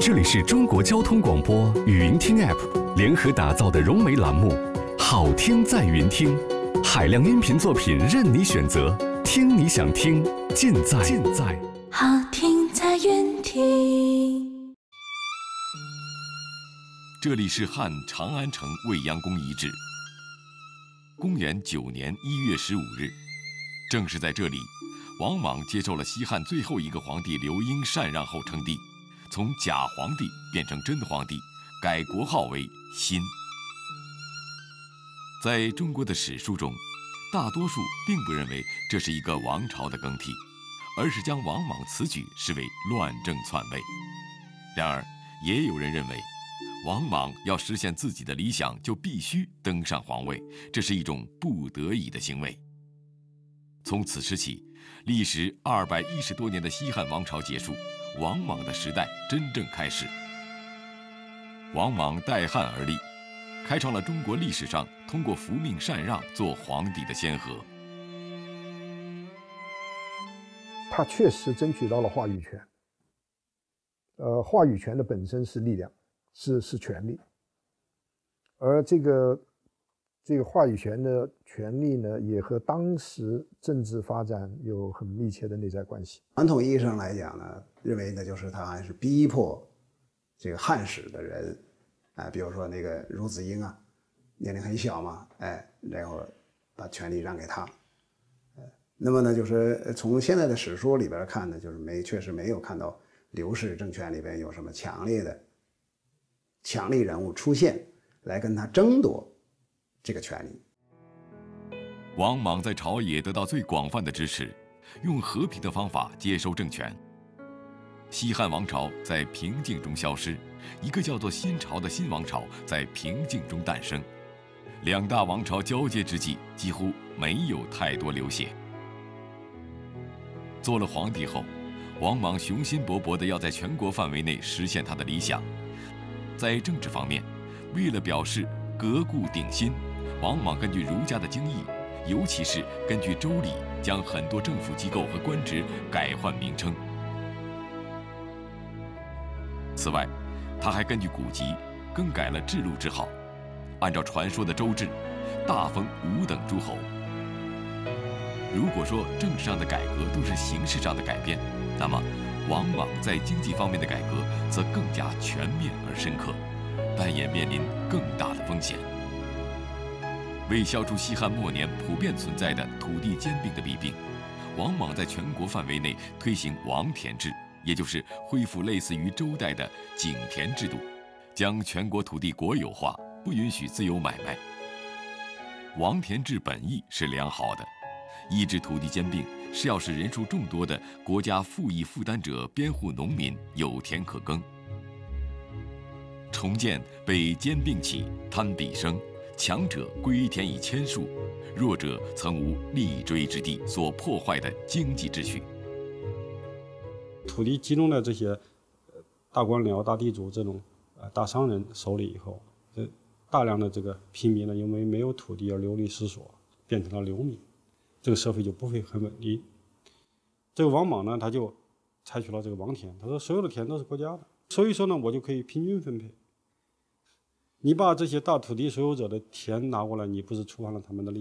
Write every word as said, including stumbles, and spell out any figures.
这里是中国交通广播语音听 App 联合打造的融媒栏目《好听在云听》，海量音频作品任你选择，听你想听，尽在尽在好听在云听。 这里是汉长安城未央宫遗址。公元九年一月十五日，正是在这里，王莽接受了西汉最后一个皇帝刘英禅让后称帝，从假皇帝变成真皇帝，改国号为辛。在中国的史书中，大多数并不认为这是一个王朝的更替，而是将王莽此举视为乱政篡位。然而，也有人认为，王莽要实现自己的理想，就必须登上皇位，这是一种不得已的行为。从此时起，历时二百一十多年的西汉王朝结束，王莽的时代真正开始。王莽代汉而立，开创了中国历史上通过服命禅让做皇帝的先河。 他确实争取到了话语权。呃，话语权的本身是力量，是是权利，而这个这个话语权的权利呢，也和当时政治发展有很密切的内在关系。 传统意义上来讲呢，认为呢就是他还是逼迫这个汉室的人，哎，比如说那个孺子婴啊，年龄很小嘛，哎，然后把权力让给他。哎，那么呢，就是从现在的史书里边看呢，就是没确实没有看到刘氏政权里边有什么强烈的强力人物出现来跟他争夺这个权利。 王莽在朝野得到最广泛的支持，用和平的方法接收政权。西汉王朝在平静中消失，一个叫做新朝的新王朝在平静中诞生。两大王朝交接之际，几乎没有太多流血。做了皇帝后，王莽雄心勃勃地要在全国范围内实现他的理想。在政治方面，为了表示革故鼎新，王莽根据儒家的经义，尤其是根据周礼，将很多政府机构和官职改换名称。此外，他还根据古籍更改了制度之号，按照传说的周制，大封五等诸侯。如果说政治上的改革都是形式上的改变，那么王莽在经济方面的改革则更加全面而深刻，但也面临更大的风险。为消除西汉末年普遍存在的土地兼并的弊病，王莽在全国范围内推行王田制，也就是恢复类似于周代的井田制度，将全国土地国有化，不允许自由买卖。王田制本意是良好的，抑制土地兼并是要使人数众多的国家赋役负担者边户农民有田可耕。重建被兼并起贪彼生，强者归田以千数，弱者曾无立锥之地所破坏的经济秩序。 土地集中在这些大官僚、大地主这种呃大商人手里以后，这大量的这个平民呢，因为没有土地而流离失所，变成了流民，这个社会就不会很稳定。这个王莽呢，他就采取了这个王田，他说所有的田都是国家的，所以说呢，我就可以平均分配。你把这些大土地所有者的田拿过来，你不是触犯了他们的利益？